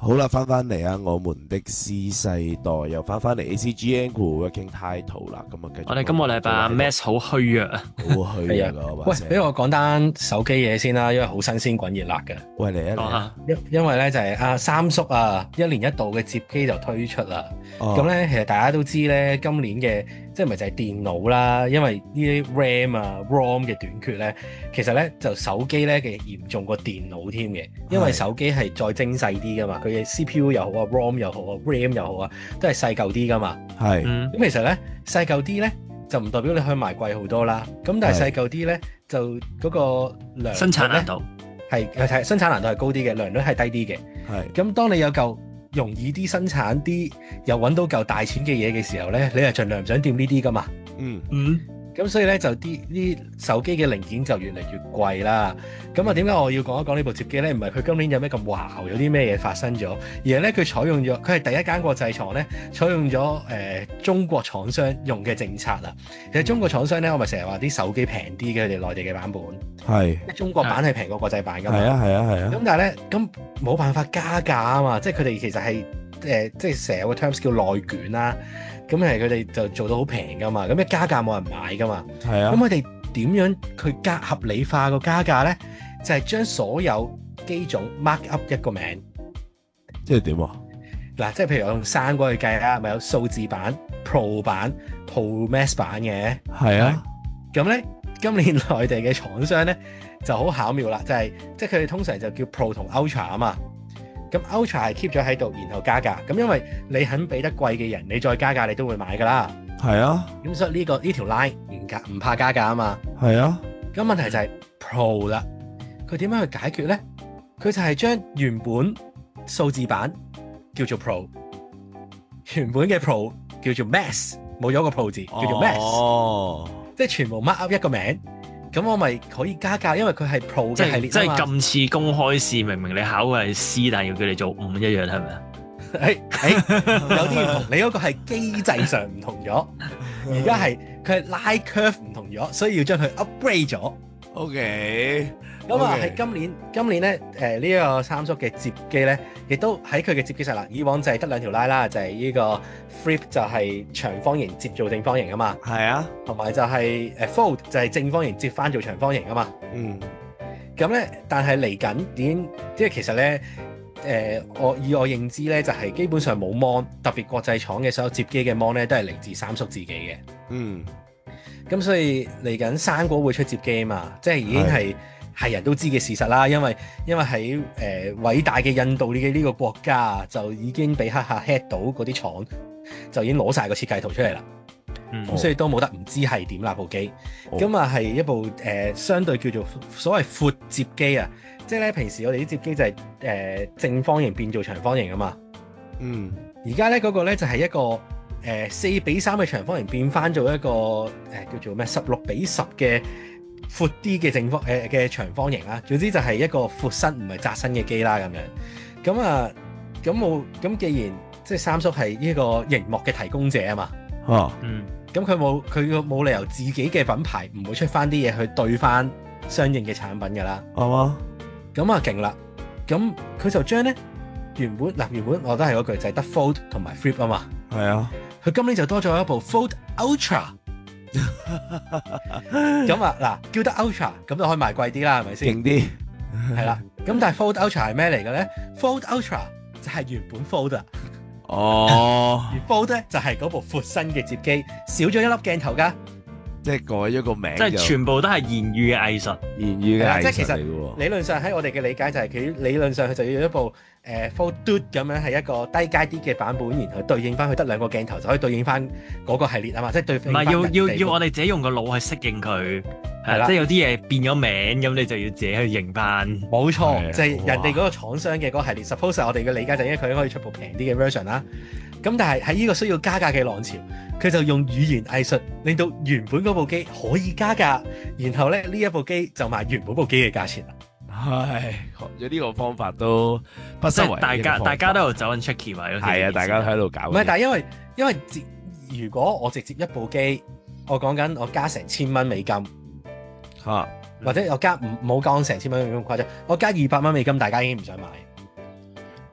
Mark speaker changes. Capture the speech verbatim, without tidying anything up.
Speaker 1: 好啦，翻翻嚟啊！我們的 C 世代又翻翻嚟 A C G N Working Title 啦，咁啊繼續。
Speaker 2: 我哋今個禮拜 Max 好虛弱啊，
Speaker 1: 好虛啊！
Speaker 3: 喂，俾我講單手機嘢先啦，因為好新鮮滾熱辣嘅。
Speaker 1: 喂，嚟啊嚟
Speaker 2: 啊！
Speaker 3: 因因為咧就係阿三叔啊，一年一度嘅摺機就推出啦。咁咧、哦、其實大家都知咧，今年嘅即係咪就係電腦啦？因為呢啲 RAM 啊、ROM 嘅短缺咧，其實咧就手機咧嘅嚴重過電腦添嘅，因為手機係再精細啲噶嘛，佢嘅 C P U 又好啊、ROM 又好啊、RAM 又好啊，都係細舊啲噶嘛。
Speaker 1: 係。咁、
Speaker 3: 嗯、其實咧細舊啲咧就唔代表你可以賣貴好多啦。咁但係細舊啲咧就嗰個量
Speaker 2: 生產難度
Speaker 3: 係係生產難度係高啲嘅，良率係低啲嘅。係。咁當你有嚿容易啲生產啲又揾到嚿大錢嘅嘢嘅時候咧，你係盡量唔想掂呢啲噶嘛。
Speaker 1: 嗯
Speaker 3: 嗯。咁所以咧就啲啲手機嘅零件就越嚟越貴啦。咁啊點解我要講一講呢部摺機咧？唔係佢今年有咩咁哇，有啲咩嘢發生咗，而係咧佢採用咗佢係第一間國際廠咧採用咗誒、呃、中國廠商用嘅政策啦。其實中國廠商咧，我咪成日話啲手機平啲嘅，佢哋內地嘅版本係，中國版係平過國際版㗎嘛。係啊係啊係啊。咁但係咧咁冇辦法加價啊嘛，即係佢哋其實係誒、呃、即係成日有個 terms 叫內卷啦。咁係佢哋就做到好平噶嘛，咁一加價冇人買噶嘛。係啊。咁佢哋點樣去加合理化個加價咧？就係、是、將所有機種 mark up 一個名。即係點啊？嗱，即係譬如我用三個去計啦，咪有數字版、Pro 版、Pro Max 版嘅。係啊。咁咧，今年內地嘅廠商咧就好巧妙啦，就係即係佢哋通常就叫 Pro 同 Ultra 啊嘛。咁 Ultra 係 keep 咗喺度，然後加價。咁因為你肯俾得貴嘅人，你再加價，你都會買噶啦。係啊。咁所以呢、呢個呢條 line 唔加唔怕加價啊嘛。係啊。咁問題就係 Pro 啦，佢點樣去解決咧？佢就係將原本數字版叫做 Pro， 原本嘅 Pro 叫做 Max， 冇咗個 Pro 字，叫做 Max。哦。即係全部 mark up 一個名。咁我咪可以加價，因為佢係 Pro 嘅系列。即係咁似公開試，明明你考嘅係 C， 但係要叫你做五一樣，係咪啊？誒誒，有啲唔同，你嗰個係機制上唔同咗，而家係佢係拉 curve 唔同咗，所以要將佢 upgrade 咗。OK。咁啊，喺今年今年咧，誒呢一個三叔嘅摺機咧，亦都喺佢嘅摺機上啦。以往就係得兩條拉啦，就係呢個 Flip 就係長方形摺做正方形啊嘛。係啊。同埋就係誒 Fold 就係正方形摺翻做長方形啊嘛。嗯。咁咧，但係嚟緊已經，即係其實咧，誒我以我認知咧，就係基本上冇 mon，特別國際廠嘅所有摺機嘅 mon 咧，都係嚟自三叔自己嘅。嗯。咁所以嚟緊生果會出摺機啊嘛，即係已經係。係人都知嘅事實啦，因為因為喺誒、呃、偉大嘅印度嘅呢個國家就已經俾黑客 hack 到嗰啲廠，就已經攞晒個設計圖出嚟啦。咁、嗯、所以都冇得唔知係點啦部機。咁啊係一部誒、呃、相對叫做所謂闊摺機啊，即係咧平時我哋啲摺機就係、是、誒、呃、正方形變做長方形啊嘛。嗯，而家咧嗰個咧就係一個誒四比三嘅長方形變翻做一個誒、呃、叫做咩十六比十嘅。闊啲嘅正方誒嘅、呃、長方形啦，總之就係一個闊身唔係窄身嘅機啦咁樣。咁啊，咁我咁既然即係三叔係呢個熒幕嘅提供者啊嘛，哦，嗯，咁佢冇佢冇理由自己嘅品牌唔會出翻啲嘢去對翻相應嘅產品㗎啦，係嘛？咁啊勁啦，咁佢就將咧原本嗱、呃、原本我都係嗰句就係、是、得 Fold 同埋 Flip 啊嘛，係啊，佢今年就多咗一部 Fold Ultra。咁啊嗱，叫得 Ultra 咁就可以賣貴啲啦，係咪先？勁啲係啦。咁但係 Fold Ultra 係咩嚟嘅咧 ？Fold Ultra 就係原本 Fold 啊。哦。而 Fold 咧就係嗰部闊身嘅摺機，少咗一粒鏡頭㗎。即係改咗個名，即係全部都係言語嘅藝術，言語嘅藝術嚟嘅喎。即係其實理論上喺我哋嘅理解就係佢理論上佢就要一部誒 Fold Duo 咁樣係一個低階啲嘅版本，然後對應翻佢得兩個鏡頭就可以對應翻嗰個系列啊嘛，即係對應翻。唔係要要要我哋自己用個腦去適應佢，係啦，即係有啲嘢變咗名咁，你就要自己去認翻。冇錯，就係人哋嗰個廠商嘅嗰個系列。Suppose 我哋嘅理解就係因為佢可以出部平啲嘅 version 啦。咁但係喺呢個需要加價嘅浪潮，佢就用語言藝術令到原本嗰部機可以加價，然後咧呢一部機就賣原本部機嘅價錢啦。係學咗呢個方法都不失為大家大家都喺度走緊 tricky 位咯。係啊，大家都喺度搞。唔係，但係因為因為如果我直接一部機，我講緊我加成千蚊美金嚇，或者我加唔冇講成千蚊美金咁誇張，我加二百蚊美金，大家已經唔想買。